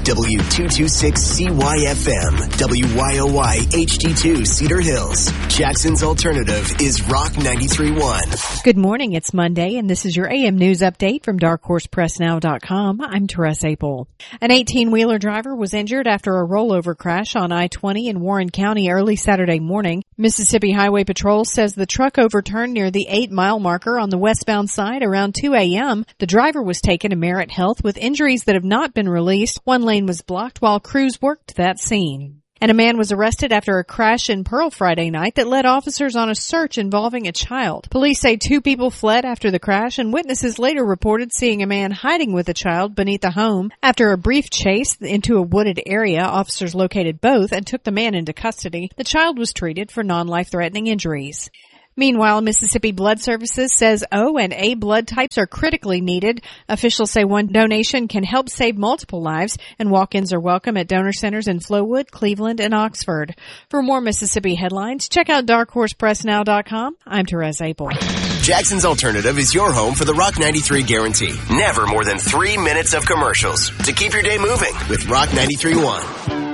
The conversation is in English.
W226CYFM, WYOY HD2 Cedar Hills. Jackson's alternative is Rock 93.1. Good morning. It's Monday, and this is your AM News Update from DarkHorsePressNow.com. I'm Teresa Apel. An 18-wheeler driver was injured after a rollover crash on I-20 in Warren County early Saturday morning. Mississippi Highway Patrol says the truck overturned near the 8-mile marker on the westbound side around 2 a.m. The driver was taken to Merit Health with injuries that have not been released. One lane was blocked while crews worked that scene. And a man was arrested after a crash in Pearl Friday night that led officers on a search involving a child. Police say 2 people fled after the crash, and witnesses later reported seeing a man hiding with a child beneath a home. After a brief chase into a wooded area, officers located both and took the man into custody. The child was treated for non-life-threatening injuries. Meanwhile, Mississippi Blood Services says O and A blood types are critically needed. Officials say one donation can help save multiple lives, and walk-ins are welcome at donor centers in Flowood, Cleveland, and Oxford. For more Mississippi headlines, check out DarkHorsePressNow.com. I'm Teresa Apel. Jackson's alternative is your home for the Rock 93 guarantee. Never more than 3 minutes of commercials to keep your day moving with Rock 93.1.